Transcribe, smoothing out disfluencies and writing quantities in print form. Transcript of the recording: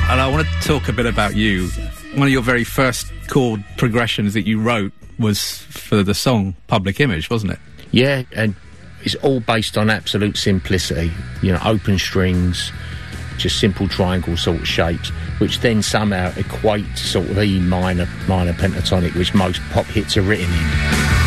And I want to talk a bit about you. One of your very first chord progressions that you wrote was for the song Public Image, wasn't it? Yeah, and it's all based on absolute simplicity. You know, open strings, just simple triangle sort of shapes, which then somehow equate to sort of E minor pentatonic, which most pop hits are written in.